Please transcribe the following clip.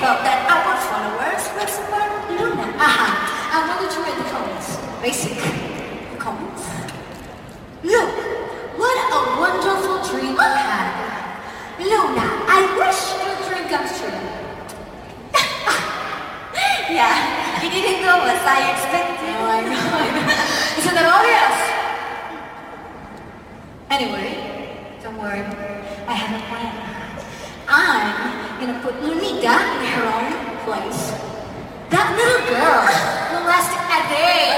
about that, our followers, remember Luna? I wanted to read the comments. Basic comments. Look, what a wonderful dream I had. Luna, I wish your dream comes true. Yeah, it didn't go as I expected. Oh, I know. Isn't that obvious? Anyway, don't worry. I have a plan. I'm gonna put Lunita in her own place. That little girl will last a day.